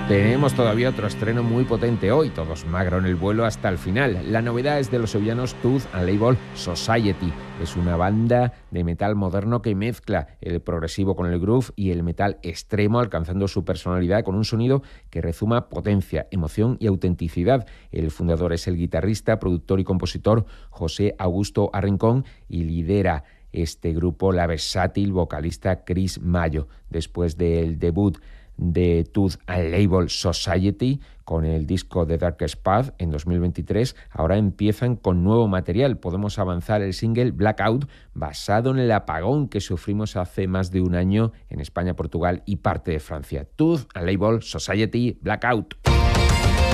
Tenemos todavía otro estreno muy potente hoy, todos magro en el vuelo hasta el final. La novedad es de los sevillanos Tooth and Label Society. Es una banda de metal moderno que mezcla el progresivo con el groove y el metal extremo, alcanzando su personalidad con un sonido que rezuma potencia, emoción y autenticidad. El fundador es el guitarrista, productor y compositor José Augusto Arrincón y lidera este grupo la versátil vocalista Chris Mayo. Después del debut de Tooth and Label Society con el disco The Darkest Path en 2023, ahora empiezan con nuevo material. Podemos avanzar el single Blackout, basado en el apagón que sufrimos hace más de un año en España, Portugal y parte de Francia. Tooth and Label Society, Blackout.